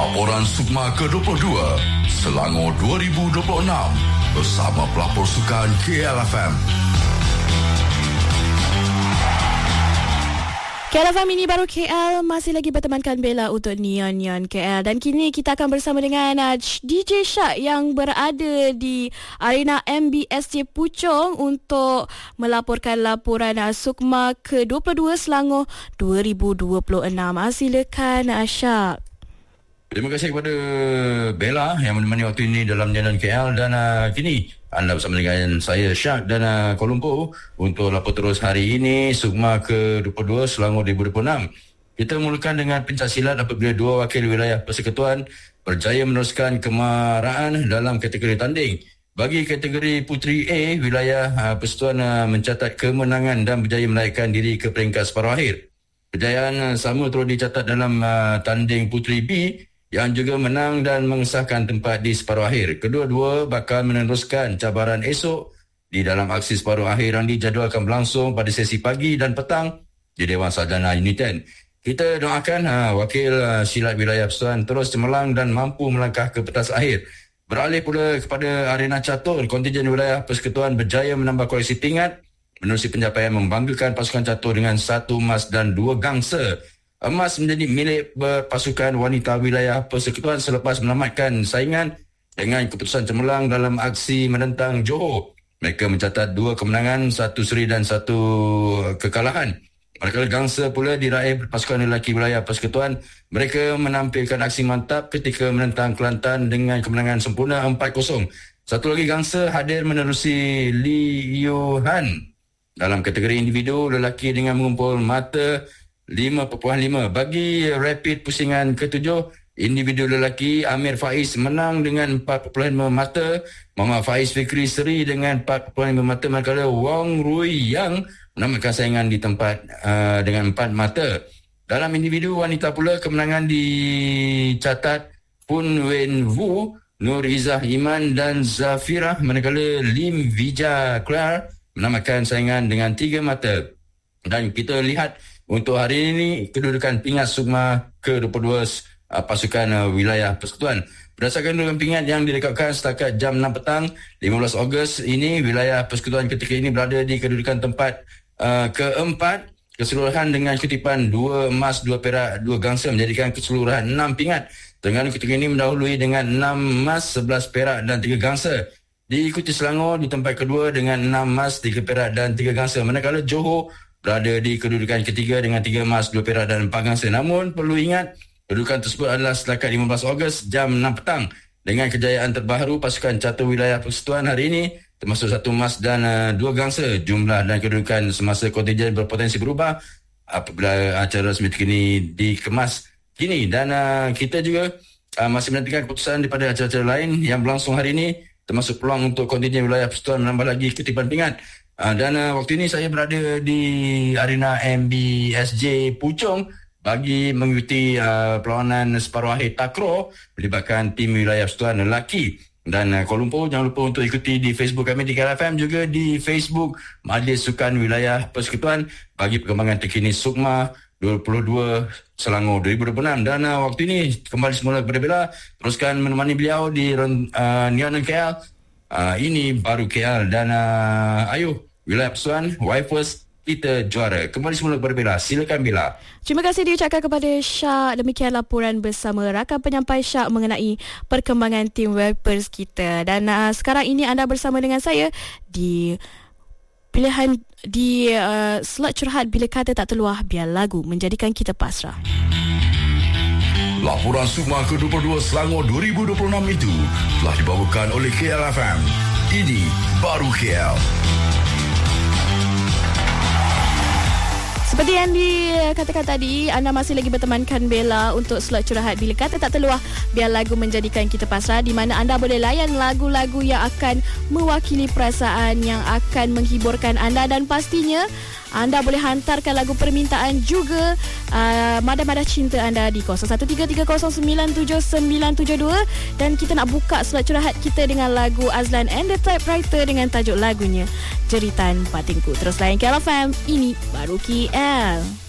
Laporan Sukma ke-22 Selangor 2026 bersama pelapor sukan KLFM. KLFM ini baru KL masih lagi bertemankan Bella untuk Neon KL, dan kini kita akan bersama dengan DJ Shak yang berada di Arena MBSJ Puchong untuk melaporkan laporan Sukma ke-22 Selangor 2026. Silakan Shak. Terima kasih kepada Bella yang menemani waktu ini dalam Neon KL, dan kini anda bersama dengan saya Syak dan Kuala Lumpur untuk lapor terus hari ini Sukma ke-22 Selangor 2026. Kita mulakan dengan pencaksilat apabila dua wakil wilayah persekutuan berjaya meneruskan kemaraan dalam kategori tanding. Bagi kategori Puteri A, wilayah persekutuan mencatat kemenangan dan berjaya menaikkan diri ke peringkat separuh akhir. Kejayaan sama turut dicatat dalam tanding Puteri B yang juga menang dan mengesahkan tempat di separuh akhir. Kedua-dua bakal meneruskan cabaran esok di dalam aksi separuh akhir yang dijadualkan berlangsung pada sesi pagi dan petang di Dewan Sarjana Unit 10. Kita doakan wakil silat wilayah persekutuan terus cemerlang dan mampu melangkah ke petas akhir. Beralih pula kepada arena catur, kontingen wilayah persekutuan berjaya menambah koleksi tingkat menerusi pencapaian membanggakan pasukan catur dengan 1 emas dan 2 gangsa. Emas menjadi milik pasukan wanita wilayah persekutuan selepas menamatkan saingan dengan keputusan cemerlang dalam aksi menentang Johor. Mereka mencatat 2 kemenangan, 1 seri dan 1 kekalahan. Manakala gangsa pula diraih pasukan lelaki wilayah persekutuan, mereka menampilkan aksi mantap ketika menentang Kelantan dengan kemenangan sempurna 4-0. Satu lagi gangsa hadir menerusi Lee Yohan dalam kategori individu lelaki dengan mengumpul mata 5.5. Bagi rapid pusingan ke-7, individu lelaki Amir Faiz menang dengan 4.5 mata, Muhammad Faiz Fikri seri dengan 4.5 mata, manakala Wong Rui Yang menamatkan saingan di tempat dengan 4 mata. Dalam individu wanita pula, kemenangan dicatat Pun Wen Wu, Nur Izzah Iman dan Zafirah, manakala Lim Vija Clar menamatkan saingan dengan 3 mata. Dan kita lihat untuk hari ini kedudukan pingat Sukma ke-22 pasukan wilayah persekutuan. Berdasarkan kedudukan pingat yang direkodkan setakat jam 6 petang 15 Ogos ini, wilayah persekutuan ketika ini berada di kedudukan tempat keempat keseluruhan dengan kutipan 2 emas, 2 perak, 2 gangsa menjadikan keseluruhan 6 pingat. Terengganu ketika ini mendahului dengan 6 emas, 11 perak dan 3 gangsa. Diikuti Selangor di tempat kedua dengan 6 emas, 3 perak dan 3 gangsa. Manakala Johor berada di kedudukan ketiga dengan 3 emas, 2 perak dan 4 gangsa. Namun perlu ingat, kedudukan tersebut adalah setakat 15 Ogos jam 6 petang. Dengan kejayaan terbaru pasukan catur wilayah persekutuan hari ini, termasuk 1 emas dan 2 gangsa, jumlah dan kedudukan semasa kontingen berpotensi berubah apabila acara resmi ini dikemas kini. Dan kita juga masih menantikan keputusan daripada acara-acara lain yang berlangsung hari ini, termasuk peluang untuk kontingen wilayah persekutuan menambah lagi kutipan pingat. Dan waktu ini saya berada di Arena MBSJ Puchong bagi mengikuti perlawanan separuh akhir takraw melibatkan tim wilayah persekutuan lelaki. Dan Kuala Lumpur, jangan lupa untuk ikuti di Facebook kami di KLFM, juga di Facebook Majlis Sukan Wilayah Persekutuan bagi perkembangan terkini Sukma 22 Selangor 2026. Dan waktu ini kembali semula kepada Bella, teruskan menemani beliau di Neon KL. Ini baru KL, dan ayo wilayah persekutuan, Wifers kita juara. Kembali semula kepada Bella. Silakan Bella. Terima kasih diucapkan kepada Syak. Demikian laporan bersama rakan penyampai Syak mengenai perkembangan tim Wipers kita. Dan sekarang ini anda bersama dengan saya di pilihan di slot curhat bila kata tak terluah, biar lagu menjadikan kita pasrah. Laporan Sukma ke-22 Selangor 2026 itu telah dibawakan oleh KLFM. Ini baru KL. Seperti yang dikatakan tadi, anda masih lagi bertemankan Bella untuk slot curahat bila kata tak terluah, biar lagu menjadikan kita pasrah, di mana anda boleh layan lagu-lagu yang akan mewakili perasaan, yang akan menghiburkan anda, dan pastinya anda boleh hantarkan lagu permintaan juga madah-madah cinta anda di 0133097972. Dan kita nak buka slot curahat kita dengan lagu Azlan and the Typewriter dengan tajuk lagunya Jeritan Batinku. Terus layan KLFM, ini baru KL.